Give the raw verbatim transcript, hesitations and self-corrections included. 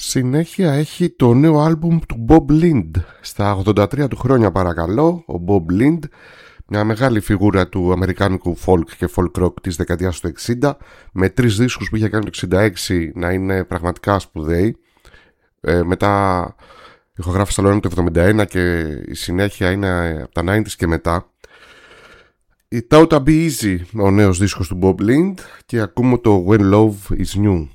Συνέχεια έχει το νέο άλμπουμ του Bob Lind. Στα ογδόντα τρία του χρόνια, παρακαλώ, ο Bob Lind, μια μεγάλη φιγούρα του αμερικάνικου folk και folk rock της δεκαετίας του εξήντα, με τρεις δίσκους που είχε κάνει το εξήντα έξι να είναι πραγματικά σπουδαίοι. Ε, μετά ηχογράφησε άλλο ένα το εβδομήντα ένα και η συνέχεια είναι από τα ενενήντα και μετά. Η Taught to Be Easy, ο νέος δίσκος του Bob Lind, και ακούμε το When Love Is New.